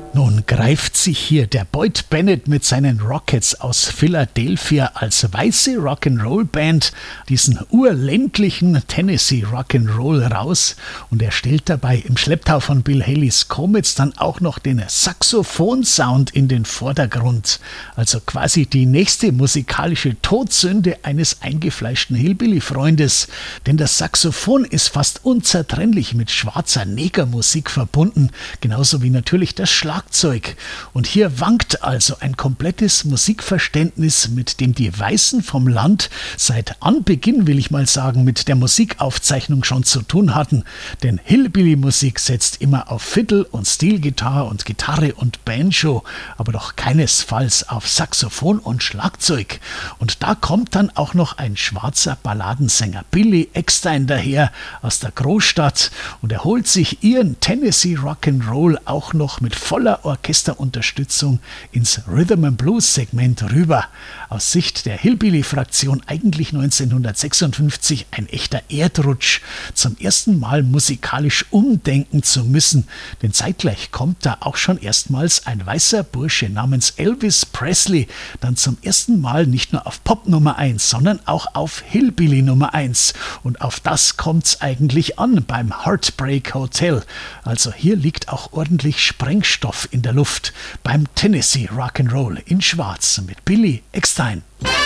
Nun greift sich hier der Boyd Bennett mit seinen Rockets aus Philadelphia als weiße Rock'n'Roll-Band diesen urländlichen Tennessee Rock'n'Roll raus und er stellt dabei im Schlepptau von Bill Haleys Comets dann auch noch den Saxophon-Sound in den Vordergrund. Also quasi die nächste musikalische Todsünde eines eingefleischten Hillbilly-Freundes, denn das Saxophon ist fast unzertrennlich mit schwarzer Negermusik verbunden, genauso wie natürlich das Schlagzeug. Und hier wankt also ein komplettes Musikverständnis, mit dem die Weißen vom Land seit Anbeginn, will ich mal sagen, mit der Musikaufzeichnung schon zu tun hatten. Denn Hillbilly-Musik setzt immer auf Fiddle und Steelgitarre und Gitarre und Banjo, aber doch keinesfalls auf Saxophon und Schlagzeug. Und da kommt dann auch noch ein schwarzer Balladensänger, Billy Eckstine, daher aus der Großstadt und er holt sich ihren Tennessee Rock'n'Roll auch noch mit voller Orchesterunterstützung ins Rhythm-and-Blues-Segment rüber. Aus Sicht der Hillbilly-Fraktion eigentlich 1956 ein echter Erdrutsch, zum ersten Mal musikalisch umdenken zu müssen, denn zeitgleich kommt da auch schon erstmals ein weißer Bursche namens Elvis Presley dann zum ersten Mal nicht nur auf Pop Nummer 1, sondern auch auf Hillbilly Nummer 1 und auf das kommt's eigentlich an beim Heartbreak Hotel. Also hier liegt auch ordentlich Sprengstoff in der Luft beim Tennessee Rock'n'Roll in Schwarz mit Billy Eckstine.